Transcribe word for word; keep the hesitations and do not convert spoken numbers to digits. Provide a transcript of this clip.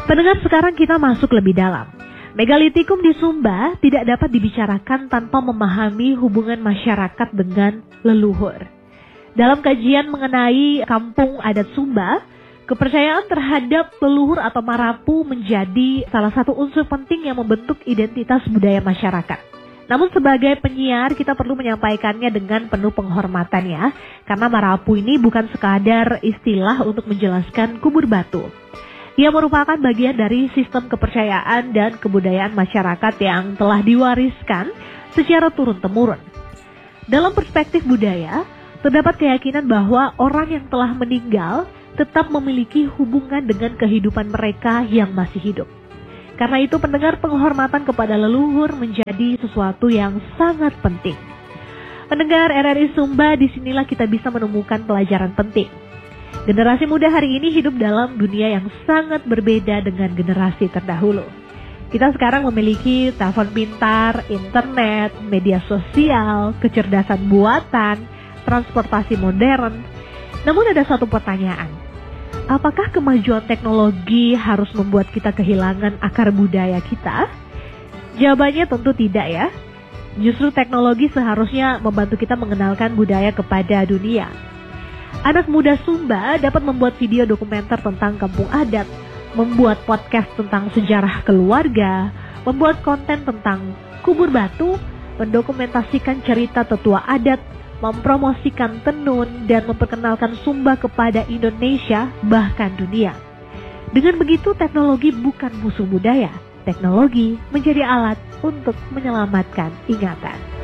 Pendengar, sekarang kita masuk lebih dalam. Megalitikum di Sumba tidak dapat dibicarakan tanpa memahami hubungan masyarakat dengan leluhur. Dalam kajian mengenai kampung adat Sumba, kepercayaan terhadap leluhur atau marapu menjadi salah satu unsur penting yang membentuk identitas budaya masyarakat. Namun sebagai penyiar kita perlu menyampaikannya dengan penuh penghormatan ya, karena marapu ini bukan sekadar istilah untuk menjelaskan kubur batu. Ia merupakan bagian dari sistem kepercayaan dan kebudayaan masyarakat yang telah diwariskan secara turun-temurun. Dalam perspektif budaya, terdapat keyakinan bahwa orang yang telah meninggal tetap memiliki hubungan dengan kehidupan mereka yang masih hidup. Karena itu pendengar, penghormatan kepada leluhur menjadi sesuatu yang sangat penting. Pendengar R R I Sumba, disinilah kita bisa menemukan pelajaran penting. Generasi muda hari ini hidup dalam dunia yang sangat berbeda dengan generasi terdahulu. Kita sekarang memiliki telepon pintar, internet, media sosial, kecerdasan buatan, transportasi modern. Namun ada satu pertanyaan. Apakah kemajuan teknologi harus membuat kita kehilangan akar budaya kita? Jawabannya tentu tidak ya. Justru teknologi seharusnya membantu kita mengenalkan budaya kepada dunia. Anak muda Sumba dapat membuat video dokumenter tentang kampung adat, membuat podcast tentang sejarah keluarga, membuat konten tentang kubur batu, mendokumentasikan cerita tetua adat, mempromosikan tenun, dan memperkenalkan Sumba kepada Indonesia bahkan dunia. Dengan begitu, teknologi bukan musuh budaya. Teknologi menjadi alat untuk menyelamatkan ingatan.